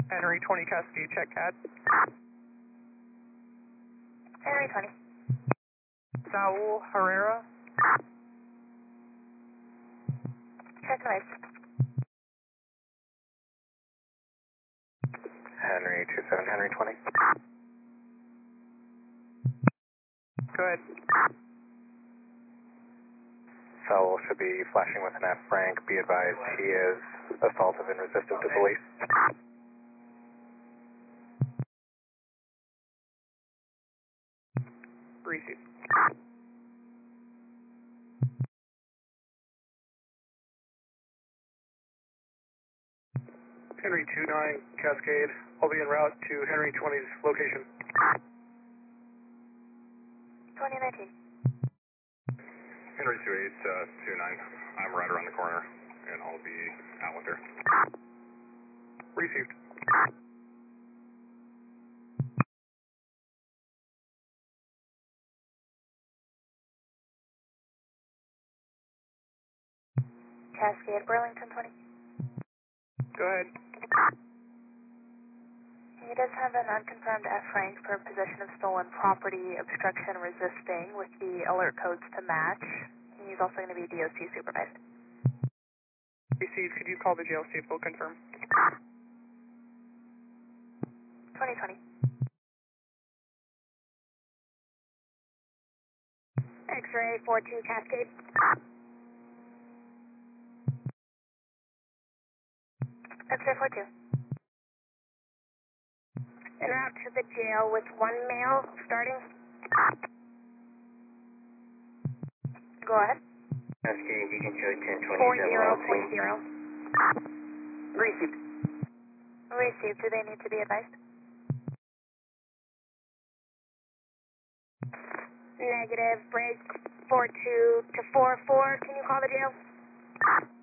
Henry 20 Cascade, check CAD. Henry 20. Saul Herrera. Check noise. Henry 27, Henry 20. Go ahead. Saul should be flashing with an F. Frank. Be advised he is assaultive and resistant to police. Receive. Henry 29 Cascade. I'll be en route to Henry 20's location. 2019. Henry 2829. I'm right around the corner, and I'll be out with her. Received. Cascade, Burlington 20. Go ahead. He does have an unconfirmed F rank for possession of stolen property, obstruction, resisting, with the alert codes to match. He's also going to be DOC supervised. Receive. Could you call the jail, see if they'll confirm? 2020. X-ray 42 Cascade. X-ray 42. En route to the jail with one male starting. Go ahead. Cascade, you can show 1027. 40.0. Received. Received. Do they need to be advised? Negative. Break 42 to 44. Can you call the jail?